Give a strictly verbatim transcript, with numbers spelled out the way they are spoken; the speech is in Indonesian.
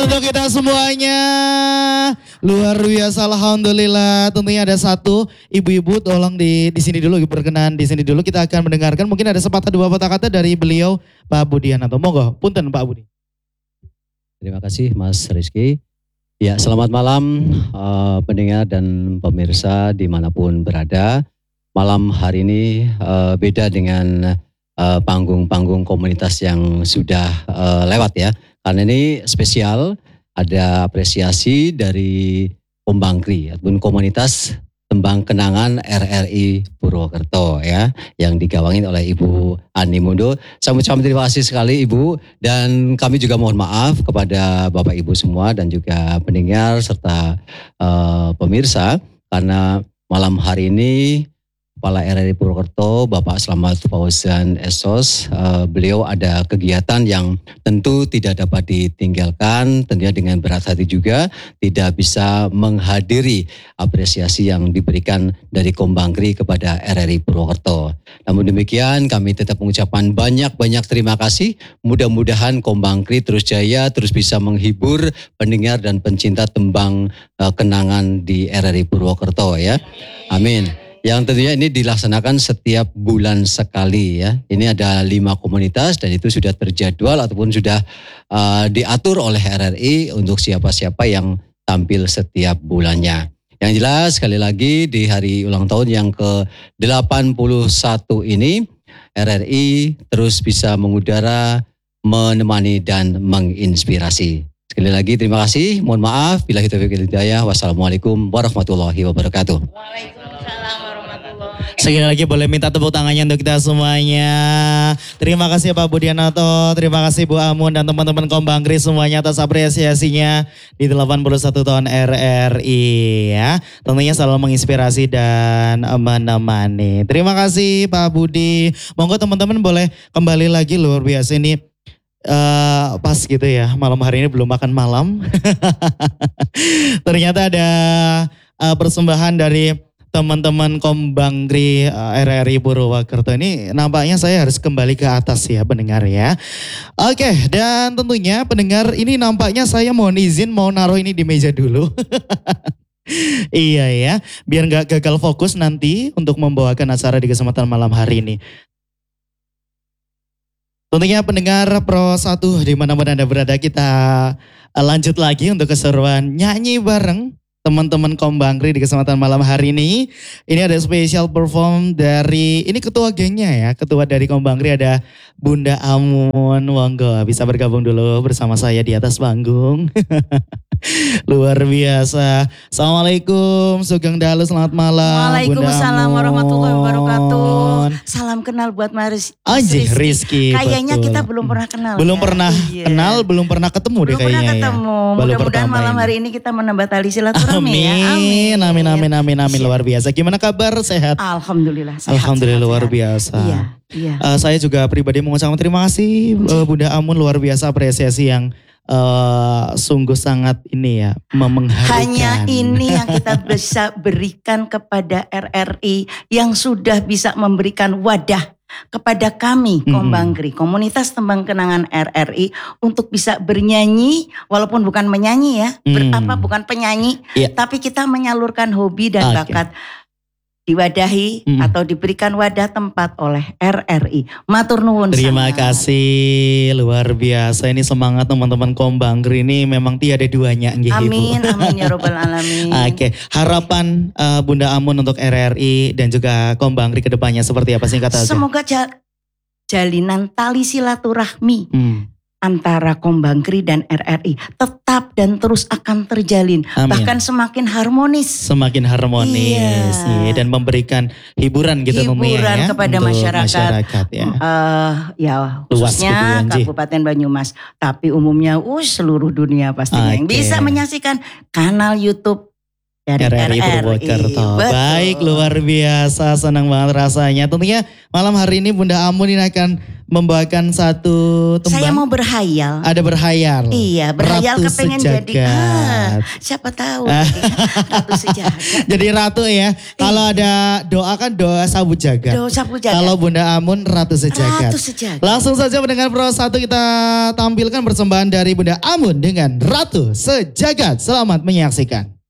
untuk kita semuanya. Luar biasa, alhamdulillah. Tentunya ada satu ibu-ibu, tolong di di sini dulu, berkenan di sini dulu. Kita akan mendengarkan mungkin ada sepatah dua patah kata dari beliau, Pak Budianto. Monggo, punten Pak Budi. Terima kasih Mas Rizky. Ya, selamat malam uh, pendengar dan pemirsa dimanapun berada. Malam hari ini uh, beda dengan uh, panggung-panggung komunitas yang sudah uh, lewat ya. Karena ini spesial, ada apresiasi dari Kombangkri ataupun komunitas Tembang Kenangan R R I Purwokerto ya, yang digawangin oleh Ibu Ani Mundo. Saya ucapkan terima kasih sekali Ibu, dan kami juga mohon maaf kepada Bapak Ibu semua dan juga pendengar serta uh, pemirsa, karena malam hari ini Kepala R R I Purwokerto, Bapak Slamet Fauzan Esos, uh, beliau ada kegiatan yang tentu tidak dapat ditinggalkan, tentunya dengan berat hati juga, tidak bisa menghadiri apresiasi yang diberikan dari Kombangkri kepada R R I Purwokerto. Namun demikian, kami tetap mengucapkan banyak-banyak terima kasih. Mudah-mudahan Kombangkri terus jaya, terus bisa menghibur pendengar dan pencinta tembang uh, kenangan di R R I Purwokerto ya. Amin. Yang tentunya ini dilaksanakan setiap bulan sekali ya. Ini ada lima komunitas dan itu sudah terjadwal ataupun sudah uh, diatur oleh R R I untuk siapa-siapa yang tampil setiap bulannya. Yang jelas sekali lagi di hari ulang tahun yang ke delapan puluh satu ini R R I terus bisa mengudara, menemani dan menginspirasi. Sekali lagi terima kasih, mohon maaf bila taufiq wal hidayah. Wassalamualaikum warahmatullahi wabarakatuh. Waalaikumsalam warahmatullahi. Sekali lagi boleh minta tepuk tangannya untuk kita semuanya. Terima kasih Pak Budianto, terima kasih Bu Amun dan teman-teman Kombangkri semuanya atas apresiasinya di delapan puluh satu tahun R R I ya. Tentunya selalu menginspirasi dan menemani. Terima kasih Pak Budi. Monggo teman-teman boleh kembali lagi, luar biasa ini. Uh, pas gitu ya, malam hari ini belum makan malam. Ternyata ada uh, persembahan dari teman-teman Kombangkri uh, R R I Purwokerto. Ini nampaknya saya harus kembali ke atas ya pendengar ya. Oke, dan tentunya pendengar ini nampaknya saya mohon izin mau naruh ini di meja dulu. Iya ya, biar nggak gagal fokus nanti untuk membawakan acara di kesempatan malam hari ini. Tentunya pendengar Pro satu dimanapun Anda berada, kita lanjut lagi untuk keseruan nyanyi bareng teman-teman Kombangkri di kesempatan malam hari ini. Ini ada special perform dari, ini ketua gengnya ya, ketua dari Kombangkri ada Bunda Amun. Monggo bisa bergabung dulu bersama saya di atas panggung. Luar biasa. Assalamualaikum, Sugeng Dalu, selamat malam. Waalaikumsalam warahmatullahi wabarakatuh. Salam kenal buat Mas Rizky. Rizky. Kayaknya betul. kita belum pernah kenal. Belum ya? pernah iya. kenal, belum pernah ketemu belum deh kayaknya. Belum pernah ketemu. Ya. Mudah-mudahan malam hari ini kita menambah tali silaturahmi amin. ya. Amin. Amin, amin, amin, amin. Iya. Luar biasa. Gimana kabar? Sehat? Alhamdulillah. Sehat, Alhamdulillah sehat, luar sehat. biasa. Iya, iya. Uh, saya juga pribadi mengucapkan terima kasih uh, Bunda Amun, luar biasa apresiasi yang Uh, sungguh sangat ini ya mengharukan. Hanya ini yang kita bisa berikan kepada R R I yang sudah bisa memberikan wadah kepada kami Kombangkri, hmm. komunitas tembang kenangan R R I untuk bisa bernyanyi walaupun bukan menyanyi ya, hmm. berapa bukan penyanyi, yeah. tapi kita menyalurkan hobi dan okay. bakat. Diwadahi hmm. atau diberikan wadah tempat oleh R R I. Matur nuwun. Terima sangat. kasih, luar biasa. Ini semangat teman-teman Kombangkri ini memang tiada duanya. Amin, amin ya robbal alamin. Oke, okay. harapan uh, Bunda Amun untuk R R I dan juga Kombangkri ke depannya seperti apa sih kata? Semoga jalinan tali silaturahmi hmm. antara Kombangkri dan R R I tetap dan terus akan terjalin. Amin. Bahkan semakin harmonis. Semakin harmonis. Iya. Iya, dan memberikan hiburan gitu hiburan tentunya ya. kepada untuk masyarakat. masyarakat ya. Uh, ya khususnya Kabupaten Banyumas. Tapi umumnya uh, seluruh dunia pastinya. Okay. Yang bisa menyaksikan kanal YouTube dari R R I Purwokerto. Betul. Baik, luar biasa, senang banget rasanya. Tentunya malam hari ini Bunda Amun ini akan membawakan satu tembang. Saya mau berhayal. Ada berhayal. Iya, berhayal Ratu kepengen Sejagat. jadi ah, siapa tahu jadi Ratu Sejagat. Jadi ratu ya. Kalau ada doa kan doa sabut jagat. Doa sapu jagat. Kalau Bunda Amun Ratu Sejagat. Ratu Sejagat. Langsung saja mendengar Pro satu kita tampilkan persembahan dari Bunda Amun dengan Ratu Sejagat. Selamat menyaksikan.